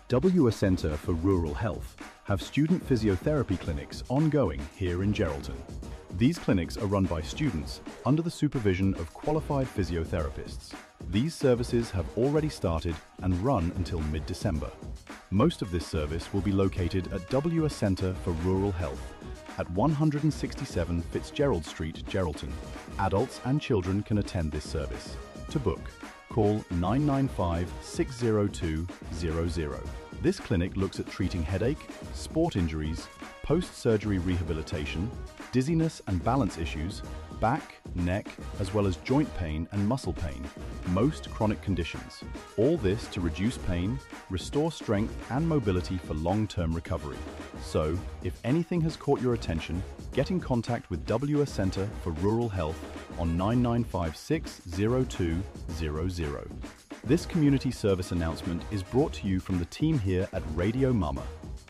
WA Centre for Rural Health have student physiotherapy clinics ongoing here in Geraldton. These clinics are run by students under the supervision of qualified physiotherapists. These services have already started and run until mid-December. Most of this service will be located at WA Centre for Rural Health at 167 Fitzgerald Street, Geraldton. Adults and children can attend this service. To book, call 995 602 00. This clinic looks at treating headache, sport injuries, post-surgery rehabilitation, dizziness and balance issues, back, neck, as well as joint pain and muscle pain, most chronic conditions. All this to reduce pain, restore strength and mobility for long-term recovery. So, if anything has caught your attention, get in contact with WA Centre for Rural Health on 9956 0200. This community service announcement is brought to you from the team here at Radio Mama.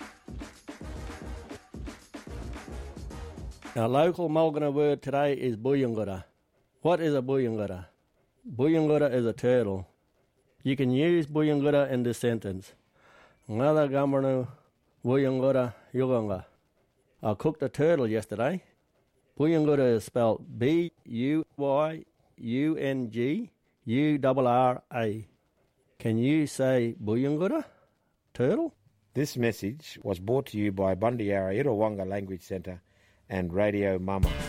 Our local Mulgana word today is Buyungura. What is a Buyungura? Buyungura is a turtle. You can use Buyungura in this sentence. Ngada gambarnu Buyungura yuganga. I cooked a turtle yesterday. Buyungura is spelled Buyungurra. Can you say Buyungura? Turtle? This message was brought to you by Bundyara Irrawonga Language Centre and Radio Mama.